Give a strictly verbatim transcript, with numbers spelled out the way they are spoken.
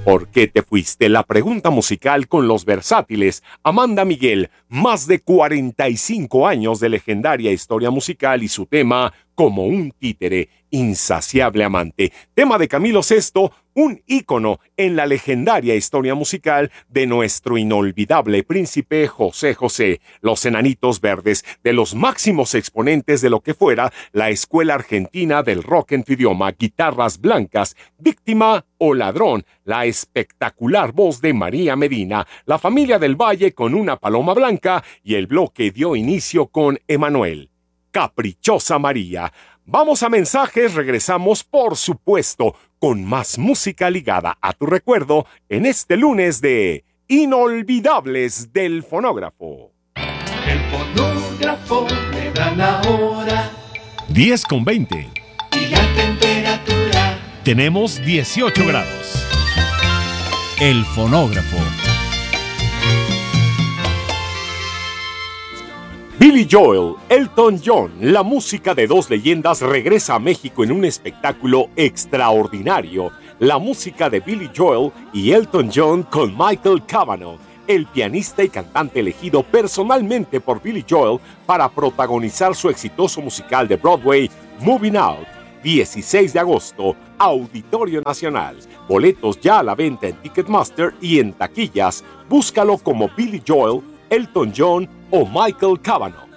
¿Por qué te fuiste? La pregunta musical con los versátiles Amanda Miguel, más de cuarenta y cinco años de legendaria historia musical y su tema Como un títere, insaciable amante. Tema de Camilo Sesto, un ícono en la legendaria historia musical de nuestro inolvidable príncipe José José. Los Enanitos Verdes, de los máximos exponentes de lo que fuera la escuela argentina del rock en tu idioma, Guitarras Blancas, Víctima o Ladrón, la espectacular voz de María Medina, La Familia del Valle con Una Paloma Blanca y el bloque dio inicio con Emanuel, Caprichosa María. Vamos a mensajes, regresamos por supuesto con más música ligada a tu recuerdo en este lunes de Inolvidables del Fonógrafo. El fonógrafo me da la hora. diez con veinte. Y la temperatura. Tenemos dieciocho grados. El fonógrafo. Billy Joel, Elton John, la música de dos leyendas regresa a México en un espectáculo extraordinario. La música de Billy Joel y Elton John con Michael Cavanaugh, el pianista y cantante elegido personalmente por Billy Joel para protagonizar su exitoso musical de Broadway, Moving Out. dieciséis de agosto, Auditorio Nacional. Boletos ya a la venta en Ticketmaster y en taquillas. Búscalo como Billy Joel, Elton John o Michael Cavanaugh.